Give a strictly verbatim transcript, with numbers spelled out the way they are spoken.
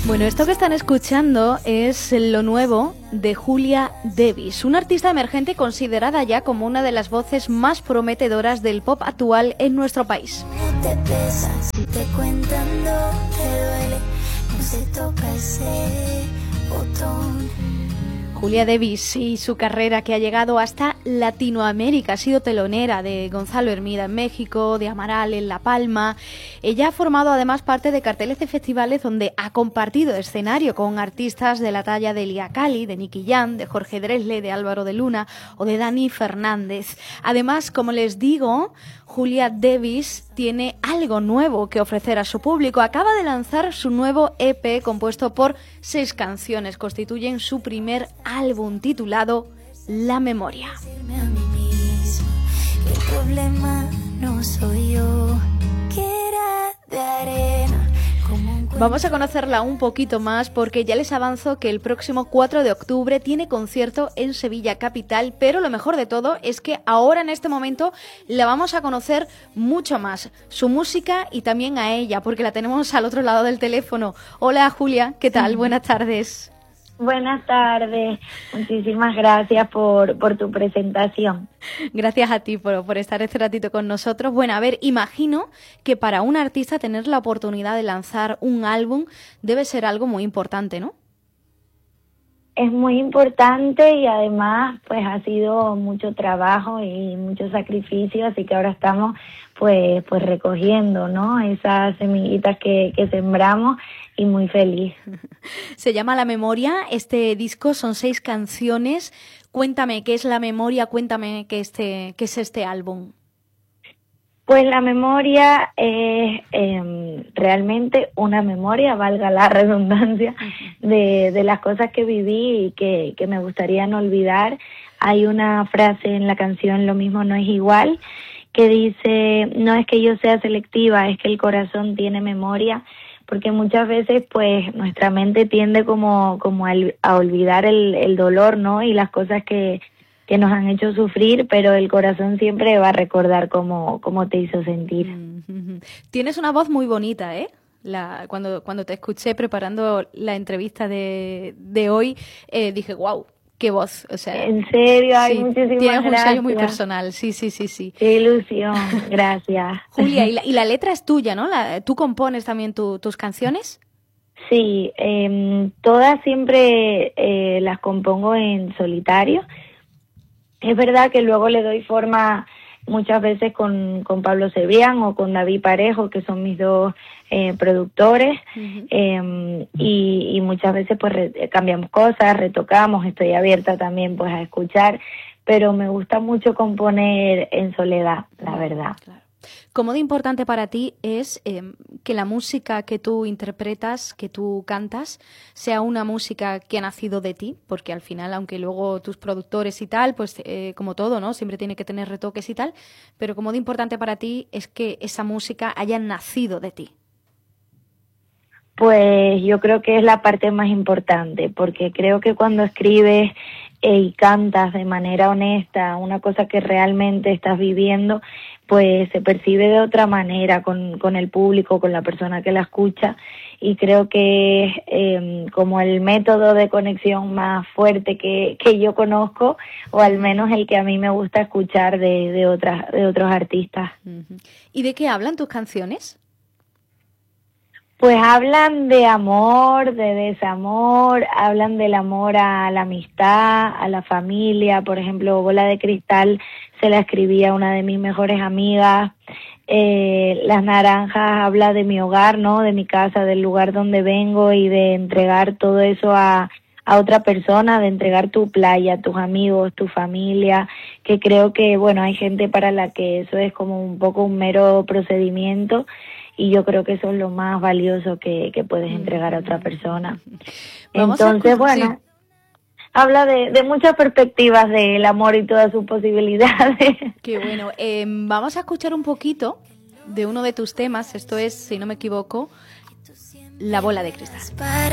Bueno, esto que están escuchando es lo nuevo de Julia Davis, una artista emergente considerada ya como una de las voces más prometedoras del pop actual en nuestro país. No te pesa, si te cuentan no te duele, no se toca ese botón. Julia Davis y su carrera, que ha llegado hasta Latinoamérica, ha sido telonera de Gonzalo Hermida en México, de Amaral en La Palma. Ella ha formado además parte de carteles de festivales donde ha compartido escenario con artistas de la talla de Elia Cali, de Nicky Jam, de Jorge Dresle, de Álvaro de Luna o de Dani Fernández. Además, como les digo, Julia Davis tiene algo nuevo que ofrecer a su público. Acaba de lanzar su nuevo E P compuesto por seis canciones. Constituyen su primer álbum titulado La Memoria. Decirme a mí mismo que el problema no soy yo, que era de arena. Vamos a conocerla un poquito más porque ya les avanzo que el próximo cuatro de octubre tiene concierto en Sevilla capital, pero lo mejor de todo es que ahora en este momento la vamos a conocer mucho más, su música y también a ella, porque la tenemos al otro lado del teléfono. Hola Julia, ¿qué tal? Buenas tardes. Buenas tardes, muchísimas gracias por, por tu presentación. Gracias a ti por, por estar este ratito con nosotros. Bueno, a ver, imagino que para un artista tener la oportunidad de lanzar un álbum debe ser algo muy importante, ¿no? Es muy importante y además pues ha sido mucho trabajo y mucho sacrificio, así que ahora estamos pues pues recogiendo, ¿no? Esas semillitas que, que sembramos y muy feliz. Se llama La Memoria, este disco son seis canciones. Cuéntame qué es La Memoria, cuéntame qué, este, qué es este álbum. Pues La Memoria es eh, realmente una memoria, valga la redundancia, de, de las cosas que viví y que, que me gustaría no olvidar. Hay una frase en la canción Lo mismo no es igual, que dice, no es que yo sea selectiva, es que el corazón tiene memoria, porque muchas veces pues nuestra mente tiende como, como a, a olvidar el, el dolor, ¿no? Y las cosas que que nos han hecho sufrir, pero el corazón siempre va a recordar cómo, cómo te hizo sentir. Mm-hmm. Tienes una voz muy bonita, ¿eh? La, cuando, cuando te escuché preparando la entrevista de, de hoy, eh, dije, wow, qué voz. O sea, en serio, hay sí, muchísimas tienes un gracias. sello muy personal, sí, sí, sí, sí. Qué ilusión, gracias. Julia, y la, y la letra es tuya, ¿no? La, ¿Tú compones también tu, tus canciones? Sí, eh, todas siempre eh, las compongo en solitario. Es verdad que luego le doy forma muchas veces con, con Pablo Cebrián o con David Parejo, que son mis dos eh, productores, uh-huh. eh, y, y muchas veces pues re, cambiamos cosas, retocamos, estoy abierta también pues a escuchar, pero me gusta mucho componer en soledad, la verdad. Claro. ¿Cómo de importante para ti es eh, que la música que tú interpretas, que tú cantas, sea una música que ha nacido de ti? Porque al final, aunque luego tus productores y tal, pues eh, como todo, ¿no? Siempre tiene que tener retoques y tal, pero ¿cómo de importante para ti es que esa música haya nacido de ti? Pues yo creo que es la parte más importante, porque creo que cuando escribes eh, y cantas de manera honesta una cosa que realmente estás viviendo, pues se percibe de otra manera con, con el público, con la persona que la escucha, y creo que es eh, como el método de conexión más fuerte que, que yo conozco, o al menos el que a mí me gusta escuchar de, de, otras, de otros artistas. ¿Y de qué hablan tus canciones? Pues hablan de amor, de desamor, hablan del amor a la amistad, a la familia. Por ejemplo, Bola de Cristal se la escribí a una de mis mejores amigas. Eh, Las Naranjas habla de mi hogar, ¿no? De mi casa, del lugar donde vengo, y de entregar todo eso a, a otra persona, de entregar tu playa, tus amigos, tu familia, que creo que, bueno, hay gente para la que eso es como un poco un mero procedimiento, y yo creo que eso es lo más valioso que, que puedes entregar a otra persona. Vamos Entonces, a... bueno, sí. habla de, de muchas perspectivas del amor y todas sus posibilidades. Qué bueno. Eh, vamos a escuchar un poquito de uno de tus temas. Esto es, si no me equivoco, La Bola de Cristal.